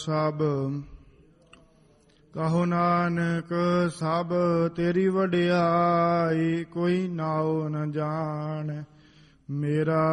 ਸਭ ਕਹੋ ਨਾਨਕ ਸਭ ਤੇਰੀ ਵਡਿਆਈ, ਕੋਈ ਨਾਉ ਨ ਜਾਣ ਮੇਰਾ।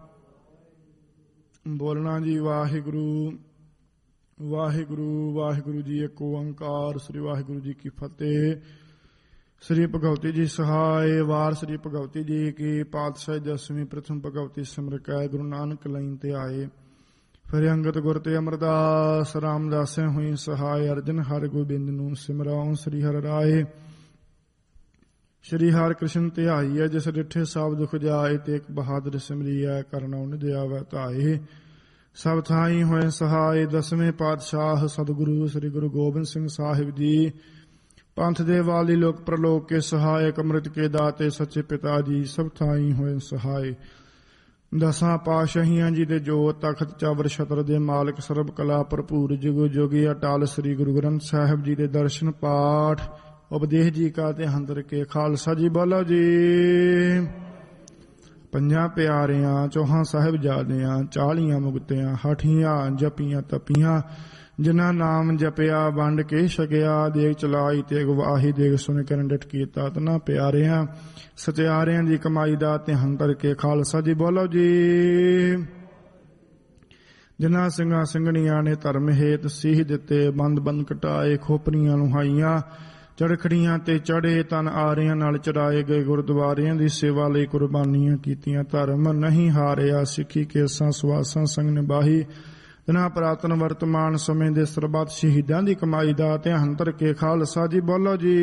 ਬੋਲਣਾ ਜੀ ਵਾਹਿਗੁਰੂ ਵਾਹਿਗੁਰੂ ਵਾਹਿਗੁਰੂ ਜੀ। ਇੱਕ ਓੰਕਾਰ ਸ੍ਰੀ ਵਾਹਿਗੁਰੂ ਜੀ ਕੀ ਫਤਿਹ। ਸ੍ਰੀ ਭਗਵਤੀ ਜੀ ਸਹਾਇ ਵਾਰ ਸ੍ਰੀ ਭਗਵਤੀ ਜੀ ਕੀ ਪਾਤਸ਼ਾਹੀ ਦਸਵੀਂ ਪ੍ਰਥਮ ਭਗਵਤੀ ਸਿਮਰਕੈ ਗੁਰੂ ਨਾਨਕ ਲਾਈਨ ਤੇ ਆਏ। ਫਿਰ ਅੰਗਦ ਗੁਰ ਤੇ ਅਮਰਦਾਸ ਰਾਮਦਾਸੈ ਹੋਈ ਸਹਾਇ। ਅਰਜਨ ਹਰਿ ਗੋਬਿੰਦ ਨੂੰ ਸਿਮਰਾਉ ਸ੍ਰੀ ਹਰਿ ਰਾਏ। ਸ਼੍ਰੀ ਹਰਿ ਕ੍ਰਿਸ਼ਨ ਧਿਆਈਐ ਜਿਸ ਡਿਠੇ ਸਭ ਦੁਖ ਜਾਏ। ਤੇ ਇੱਕ ਬਹਾਦਰ ਸਿਮਰੀਐ ਕਰਨਾ ਨਿਜ ਆਵੈ ਧਾਏ। ਸਭ ਥਾਈ ਹੋਏ ਸਹਾਇ ਦਸਵੇਂ ਪਾਤਸ਼ਾਹ ਸਤਿਗੁਰੂ ਸ੍ਰੀ ਗੁਰੂ ਗੋਬਿੰਦ ਸਿੰਘ ਸਾਹਿਬ ਜੀ। ਪੰਥ ਦੇ ਵਾਲੀ ਲੋਕ ਪ੍ਰਲੋਕ ਕੇ ਸਹਾਇਕ ਅੰਮ੍ਰਿਤ ਕੇ ਦਾਤੇ ਸੱਚੇ ਪਿਤਾ ਜੀ। ਸਭ ਥਾਈ ਹੋਏ ਸਹਾਇ ਦਸਾਂ ਪਾਤਸ਼ਾਹੀਆਂ ਜੀ ਦੇ ਜੋਤ ਤਖਤ ਚਾਵਰ ਛਤਰ ਦੇ ਮਾਲਕ ਸਰਬ ਕਲਾ ਭਰਪੂਰ ਜੁਗੋ ਜੋਗੀ ਅਟਾਲ ਸ੍ਰੀ ਗੁਰੂ ਗ੍ਰੰਥ ਸਾਹਿਬ ਜੀ ਦੇ ਦਰਸ਼ਨ ਪਾਠ ਉਪਦੇਸ਼ ਜੀ ਕਾ ਤੇ ਹੰਦਰ ਕੇ ਖਾਲਸਾ ਜੀ ਬੋਲੋ ਜੀ। ਪੰਜਾਂ ਪਿਆਰਿਆਂ ਚੌਹਾਂ ਸਾਹਿਬਜ਼ਾਦਿਆਂ 40 ਮੁਕਤਿਆਂ 60 ਜਪੀਆਂ ਤਪੀਆਂ ਜਿਨ੍ਹਾਂ ਨਾਮ ਜਪਿਆ ਵੰਡ ਕੇ ਛਕਿਆ। ਦੇਗ ਚਲਾਈ ਤੇ ਗਵਾਹੀ ਦੇਗ ਸੁਣ ਕਰਨ ਡਟ ਕੀਤਾ ਤਨਾ ਪਿਆਰਿਆਂ ਸਚਿਆਰਿਆਂ ਦੀ ਕਮਾਈ ਦਾ ਧਿਆਨ ਕਰਕੇ ਖਾਲਸਾ ਜੀ ਬੋਲੋ ਜੀ। ਜਿਨ੍ਹਾਂ ਸਿੰਘਾਂ ਸਿੰਘਣੀਆਂ ਨੇ ਧਰਮ ਹੇਤ ਸੀਹ ਦਿੱਤੇ ਬੰਦ ਬੰਦ ਕਟਾਏ। ਖੋਪਰੀਆਂ ਲੁਹਾਈਆਂ ਚੜਖੜੀਆਂ ਤੇ ਚੜੇ ਤਨ ਆਰਿਆਂ ਨਾਲ ਚੜਾਏ ਗਏ। ਗੁਰਦੁਆਰਿਆਂ ਦੀ ਸੇਵਾ ਲਈ ਕੁਰਬਾਨੀਆਂ ਕੀਤੀਆਂ। ਧਰਮ ਨਹੀਂ ਹਾਰਿਆ ਸਿੱਖੀ ਕੇਸਾਂ ਸਵਾਸਾਂ ਸੰਗ ਨਿਭਾਹੀ। ਤਿਨਾਂ ਪੁਰਾਤਨ ਵਰਤਮਾਨ ਸਮੇਂ ਦੇ ਸਰਬੱਤ ਸ਼ਹੀਦਾਂ ਦੀ ਕਮਾਈ ਦਾ ਧਿਆਨ ਧਰ ਕੇ ਖਾਲਸਾ ਜੀ ਬੋਲੋ ਜੀ।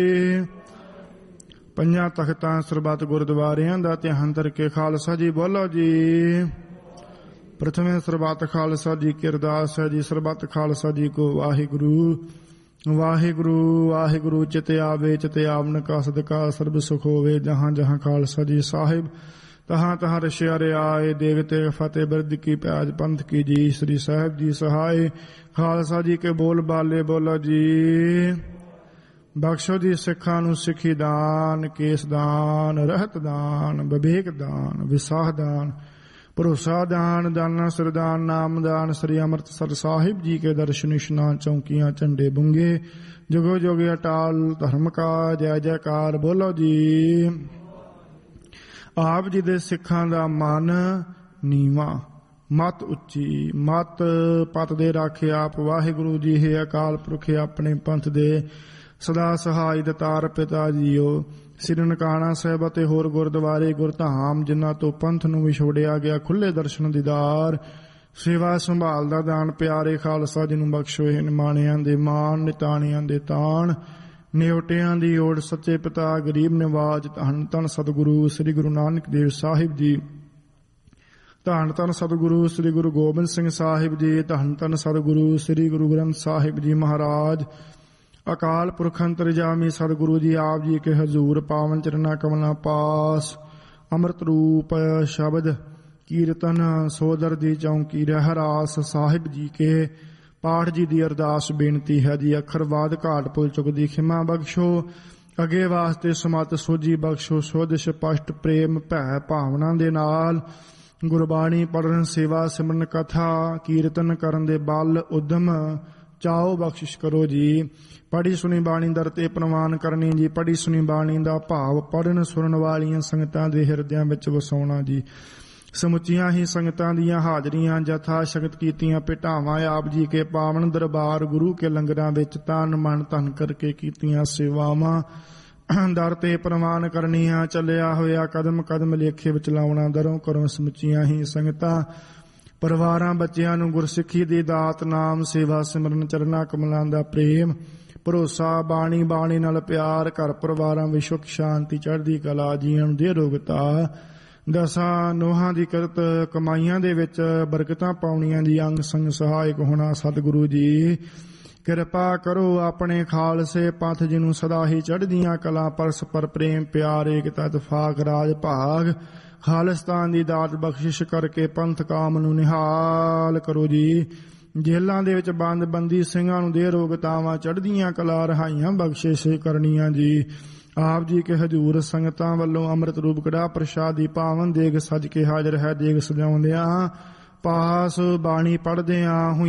ਪੰਜਾਂ ਤਖਤਾਂ ਸਰਬੱਤ ਗੁਰਦੁਆਰਿਆਂ ਦਾ ਧਿਆਨ ਧਰ ਕੇ ਖਾਲਸਾ ਜੀ ਬੋਲੋ ਜੀ। ਪ੍ਰਥਮੇ ਸਰਬੱਤ ਖਾਲਸਾ ਜੀ ਕੀ ਅਰਦਾਸ ਹੈ ਜੀ। ਸਰਬੱਤ ਖਾਲਸਾ ਜੀ ਕੋ ਵਾਹਿਗੁਰੂ ਵਾਹਿਗੁਰੂ ਵਾਹਿਗੁਰੂ। ਚਿਤ ਆਵੇ ਚਿਤ ਆਵਨ ਕਾ ਸਦਕਾ ਸਰਬ ਸੁਖ ਹੋਵੇ। ਜਹਾਂ ਜਹਾਂ ਖਾਲਸਾ ਜੀ ਸਾਹਿਬ ਤਹਾਂ ਤਹਾਂ ਰਸ਼ਿਆ ਰਿਆਏ। ਦੇਗ ਤੇ ਫਤਿਹ ਬਿਰਦ ਕੀ ਪਿਆਜ ਪੰਥ ਕੀ ਜੀ। ਸ੍ਰੀ ਸਾਹਿਬ ਜੀ ਸਹਾਇ ਖਾਲਸਾ ਜੀ ਕੇ ਬੋਲ ਬਾਲੇ ਬੋਲੋ ਜੀ। ਬਖਸ਼ੋ ਜੀ ਸਿੱਖਾਂ ਨੂੰ ਸਿੱਖੀ ਦਾਨ ਕੇਸ ਦਾਨ ਰਹਿਤ ਦਾਨ ਵਿਵੇਕ ਦਾਨ ਵਿਸਾਹ ਦਾਨ ਭਰੋਸਾ ਦਾਨ ਦਾਨਾ ਸਰਦਾਨ ਨਾਮ ਦਾਨ। ਸ੍ਰੀ ਅੰਮ੍ਰਿਤਸਰ ਸਾਹਿਬ ਜੀ ਕੇ ਦਰਸ਼ਨ ਇਸ਼ਨਾਨ ਚੌਂਕੀਆਂ ਝੰਡੇ ਬੁੰਗੇ ਜੁਗੋ ਜੋਗੇ ਅਟਾਲ ਧਰਮ ਕਾ ਜੈ ਜੈਕਾਰ ਬੋਲੋ ਜੀ। ਆਪ ਜੀ ਦੇ ਸਿੱਖਾਂ ਦਾ ਮਨ ਨੀਵਾਂ ਮਤ ਉੱਚੀ ਮਤ ਪਤ ਦੇ ਰਾਖੇ ਆਪ ਵਾਹਿਗੁਰੂ ਜੀ ਹੈ। ਅਕਾਲ ਪੁਰਖ ਆਪਣੇ ਪੰਥ ਦੇ ਸਦਾ ਸਹਾਈ ਦਤਾਰ ਪਿਤਾ ਜੀਓ। ਸ੍ਰੀ ਨਨਕਾਣਾ ਸਾਹਿਬ ਅਤੇ ਹੋਰ ਗੁਰਦੁਆਰੇ ਗੁਰਧਾਮ ਜਿਨ੍ਹਾਂ ਤੋਂ ਪੰਥ ਨੂੰ ਵਿਛੋੜਿਆ ਗਿਆ ਖੁੱਲੇ ਦਰਸ਼ਨ ਦੀਦਾਰ ਸੇਵਾ ਸੰਭਾਲ ਦਾ ਦਾਨ ਪਿਆਰੇ ਖਾਲਸਾ ਜੀ ਨੂੰ ਬਖਸ਼ੋ। ਇਹ ਨਿਮਾਣਿਆਂ ਦੇ ਮਾਣ ਨਿਤਾਣਿਆਂ ਦੇ ਤਾਣ ਨਿਉਟਿਆਂ ਦੀ ਓੜ ਸੱਚੇ ਪਿਤਾ ਗਰੀਬ ਨਿਵਾਜ। ਧੰਨ ਧੰਨ ਸਤਿਗੁਰੂ ਸ੍ਰੀ ਗੁਰੂ ਨਾਨਕ ਦੇਵ ਸਾਹਿਬ ਜੀ। ਧੰਨ ਧੰਨ ਸਤਿਗੁਰੂ ਸ੍ਰੀ ਗੁਰੂ ਗੋਬਿੰਦ ਸਿੰਘ ਸਾਹਿਬ ਜੀ। ਧੰਨ ਧੰਨ ਸਤਿਗੁਰੂ ਸ੍ਰੀ ਗੁਰੂ ਗ੍ਰੰਥ ਸਾਹਿਬ ਜੀ ਮਹਾਰਾਜ। ਅਕਾਲ ਪੁਰਖ ਅੰਤਰਜਾਮੀ ਸਤਿਗੁਰੂ ਜੀ ਆਪ ਜੀ ਕੇ ਹਜ਼ੂਰ ਪਾਵਨ ਚਰਨਾ ਕਮਲਾਂ ਪਾਸ ਅੰਮ੍ਰਿਤ ਰੂਪ ਸ਼ਬਦ ਕੀਰਤਨ ਸੋਦਰ ਦੀ ਚੌਂਕੀ ਰਹਿਰਾਸ ਸਾਹਿਬ ਜੀ ਕੇ ਪਾਠ ਜੀ ਦੀ ਅਰਦਾਸ ਬੇਨਤੀ ਹੈ ਜੀ। ਅੱਖਰਵਾਦ ਘਾਟ ਭੁੱਲ ਚੁੱਕਦੀ ਖਿਮਾ ਬਖਸ਼ੋ। ਅੱਗੇ ਵਾਸਤੇ ਸਮਤ ਸੋਝੀ ਬਖਸ਼ੋ। ਸੁਧ ਸਪਸ਼ਟ ਪ੍ਰੇਮ ਭੈ ਭਾਵਨਾ ਦੇ ਨਾਲ ਗੁਰਬਾਣੀ ਪੜ੍ਹਨ ਸੇਵਾ ਸਿਮਰਨ ਕਥਾ ਕੀਰਤਨ ਕਰਨ ਦੇ ਬਲ ਉਦਮ ਚਾਓ ਬਖਸ਼ਿਸ਼ ਕਰੋ ਜੀ। ਪੜ੍ਹੀ ਸੁਣੀ ਬਾਣੀ ਦਰ ਤੇ ਪ੍ਰਵਾਨ ਕਰਨੀ ਜੀ। ਪੜ੍ਹੀ ਸੁਣੀ ਬਾਣੀ ਦਾ ਭਾਵ ਪੜ੍ਹਨ ਸੁਣਨ ਵਾਲੀਆਂ ਸੰਗਤਾਂ ਦੇ ਹਿਰਦਿਆਂ ਵਿੱਚ ਵਸਾਉਣਾ ਜੀ। ਸਮੁੱਚੀਆਂ ਹੀ ਸੰਗਤਾਂ ਦੀਆਂ ਹਾਜ਼ਰੀਆਂ ਜਥਾ ਸ਼ਕਤ ਕੀਤੀਆਂ ਭੇਟਾਵਾਂ ਆਪ ਜੀ ਕੇ ਪਾਵਨ ਦਰਬਾਰ ਗੁਰੂ ਕੇ ਲੰਗਰਾਂ ਵਿੱਚ ਤਨ ਮਨ ਧਨ ਕਰਕੇ ਕੀਤੀਆਂ ਸੇਵਾਵਾਂ ਦਰ ਤੇ ਪ੍ਰਵਾਨ ਕਰਨੀਆਂ। ਚੱਲਿਆ ਹੋਇਆ ਕਦਮ ਕਦਮ ਲੇਖੇ ਵਿੱਚ ਲਾਉਣਾ ਦਰੋਂ ਕਰੋ ਸਮੁੱਚੀਆਂ ਹੀ ਸੰਗਤਾਂ ਪਰਿਵਾਰਾਂ ਬੱਚਿਆਂ ਨੂੰ ਗੁਰਸਿੱਖੀ ਦੀ ਦਾਤ ਨਾਮ ਸੇਵਾ ਸਿਮਰਨ ਚਰਨਾ ਕਮਲਾਂ ਦਾ ਪ੍ਰੇਮ ਭਰੋਸਾ ਬਾਣੀ ਬਾਣੀ ਨਾਲ ਪਿਆਰ ਘਰ ਪਰਿਵਾਰਾਂ ਵਿੱਚ ਸੁਖ ਸ਼ਾਂਤੀ ਚੜ੍ਹਦੀ ਕਲਾ ਜੀਵਨ ਨੂੰ ਦੇ ਰੋਗਤਾ ਦਸਾਂ ਨੋਹਾਂ ਦੀ ਕਰਤ ਕਮਾਈਆਂ ਦੇ ਵਿੱਚ ਬਰਕਤਾਂ ਪਾਉਣੀਆਂ ਦੀ ਅੰਗ ਸੰਗ ਸਹਾਇਕ ਹੋਣਾ। ਸਤਿਗੁਰੂ ਜੀ ਕਿਰਪਾ ਕਰੋ ਆਪਣੇ ਖਾਲਸੇ ਪੰਥ ਜੀ ਨੂੰ ਸਦਾ ਹੀ ਚੜ੍ਹਦੀਆਂ ਕਲਾ ਪਰਸਪਰ ਪ੍ਰੇਮ ਪਿਆਰ ਏਕਤਾ ਇਤਫਾਕ ਰਾਜ ਭਾਗ ਖਾਲਿਸਤਾਨ ਦੀ ਦਾਤ ਬਖਸ਼ਿਸ਼ ਕਰਕੇ ਪੰਥ ਕਾਮ ਨੂੰ ਨਿਹਾਲ ਕਰੋ ਜੀ। ਜੇਲ੍ਹਾਂ ਦੇ ਵਿੱਚ ਬੰਦ ਬੰਦੀ ਸਿੰਘਾਂ ਨੂੰ ਦੇ ਰੋਗਤਾਵਾਂ ਚੜ੍ਹਦੀਆਂ ਕਲਾ ਰਹਾਈਆਂ ਬਖਸ਼ਿਸ਼ ਕਰਨੀਆਂ ਜੀ। ਆਪ ਜੀ ਕੇ ਹਜ਼ੂਰ ਸੰਗਤਾਂ ਵੱਲੋਂ ਅੰਮ੍ਰਿਤ ਰੂਪ ਕੜਾ ਪ੍ਰਸ਼ਾਦੀ ਪਾਵਨ ਦੇਗ ਸਜ ਕੇ ਹਾਜ਼ਰ ਹੈ। ਦੇਗ ਸਜਾਉਂਦਿਆਂ ਪਾਸ ਬਾਣੀ ਪੜ੍ਹਦਿਆਂ